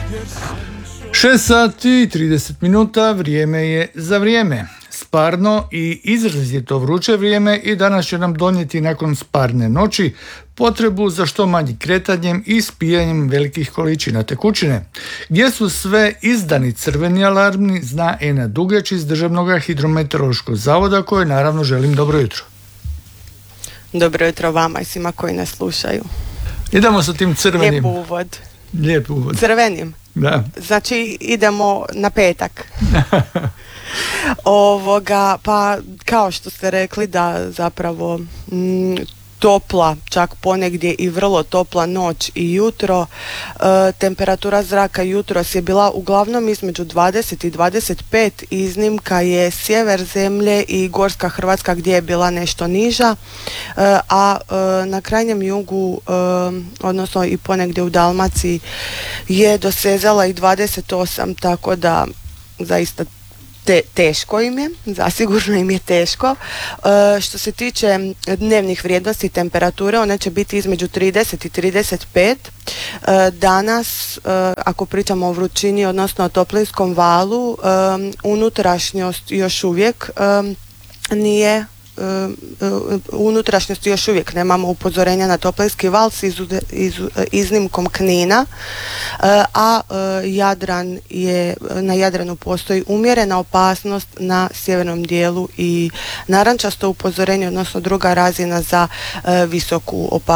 6 sati i 30 minuta, vrijeme je za vrijeme. Sparno i izrazito vruće vrijeme i danas će nam donijeti nakon sparne noći potrebu za što manjim kretanjem i spijanjem velikih količina tekućine. Gdje su sve izdani crveni alarmi, zna Ena Dugeć iz Državnog hidrometeorološkog zavoda, koje naravno želim dobro jutro. Dobro jutro vama i svima koji nas slušaju. Idemo sa tim crvenim. Lijep uvod. Crvenim? Da. Znači idemo na petak. Pa kao što ste rekli da zapravo topla, čak ponegdje i vrlo topla noć i jutro. Temperatura zraka jutros je bila uglavnom između 20 i 25, iznimka je sjever zemlje i gorska Hrvatska gdje je bila nešto niža, a na krajnjem jugu, odnosno i ponegdje u Dalmaciji je dosezala i 28, tako da zaista teško im je, zasigurno im je teško. Što se tiče dnevnih vrijednosti temperature, one će biti između 30 i 35. Danas, ako pričamo o vrućini, odnosno o toplinskom valu, unutrašnjost još uvijek nije unutrašnjosti još uvijek nemamo upozorenja na toplinski val s iznimkom Knina, a na Jadranu postoji umjerena opasnost na sjevernom dijelu i narančasto upozorenje, odnosno druga razina za visoku opasnost